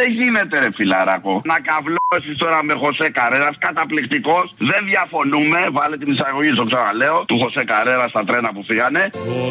Δεν γίνεται, ρε φιλαράκο. Να καβλώσεις τώρα με Χωσέ Καρέρας, καταπληκτικός. Δεν διαφωνούμε. Βάλε την εισαγωγή, το ξαναλέω, του Χωσέ Καρέρα στα τρένα που φύγανε.